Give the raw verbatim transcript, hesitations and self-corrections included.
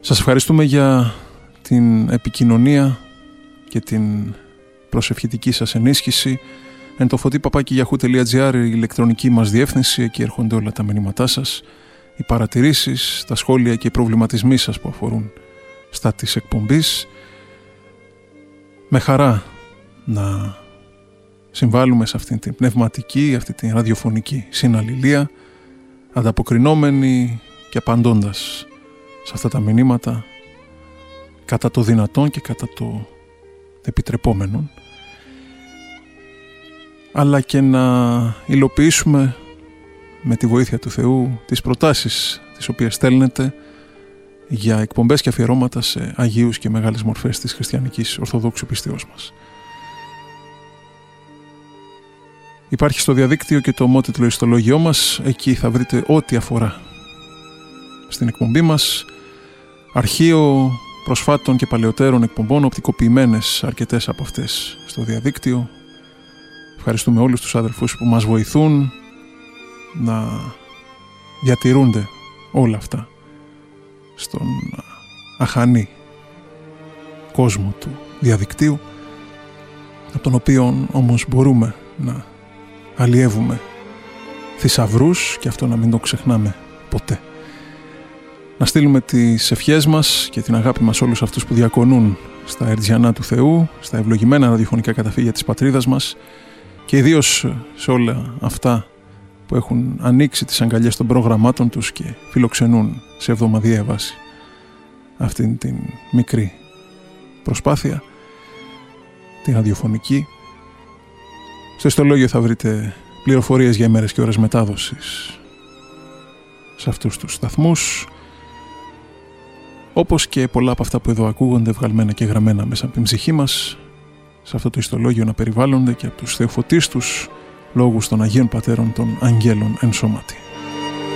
Σας ευχαριστούμε για την επικοινωνία και την προσευχητική σας ενίσχυση. Εν το φωτί παπάκι γιαχού τελεία τζι άρ, η ηλεκτρονική μας διεύθυνση, εκεί έρχονται όλα τα μηνύματά σας, οι παρατηρήσεις, τα σχόλια και οι προβληματισμοί σας που αφορούν στα της εκπομπής. Με χαρά να συμβάλλουμε σε αυτήν την πνευματική, αυτή την ραδιοφωνική συναλληλία, ανταποκρινόμενοι και απαντώντας σε αυτά τα μηνύματα κατά το δυνατόν και κατά το επιτρεπόμενο, αλλά και να υλοποιήσουμε με τη βοήθεια του Θεού τις προτάσεις τις οποίες στέλνετε για εκπομπές και αφιερώματα σε αγίους και μεγάλες μορφές της χριστιανικής ορθοδόξου πιστεώς μας. Υπάρχει στο διαδίκτυο και το ομότιτλο ιστολόγιό μας, εκεί θα βρείτε ό,τι αφορά στην εκπομπή μας, αρχείο προσφάτων και παλαιότερων εκπομπών, οπτικοποιημένες αρκετές από αυτές στο διαδίκτυο. Ευχαριστούμε όλους τους αδελφούς που μας βοηθούν να διατηρούνται όλα αυτά στον αχανή κόσμο του διαδικτύου, από τον οποίο όμως μπορούμε να αλλιεύουμε θησαυρούς, και αυτό να μην το ξεχνάμε ποτέ. Να στείλουμε τις ευχές μας και την αγάπη μας όλους αυτούς που διακονούν στα ερτζιανά του Θεού, στα ευλογημένα ραδιοφωνικά καταφύγια της πατρίδας μας, και ιδίως σε όλα αυτά που έχουν ανοίξει τις αγκαλιές των προγραμμάτων τους και φιλοξενούν σε εβδομαδιαία βάση αυτήν την μικρή προσπάθεια, την ραδιοφωνική. Στο ιστολόγιο θα βρείτε πληροφορίες για ημέρες και ώρες μετάδοσης σε αυτούς τους σταθμούς, όπως και πολλά από αυτά που εδώ ακούγονται βγαλμένα και γραμμένα μέσα από την ψυχή μας, σε αυτό το ιστολόγιο να περιβάλλονται και από τους θεοφωτίστους λόγους των Αγίων Πατέρων των Αγγέλων εν σώματι.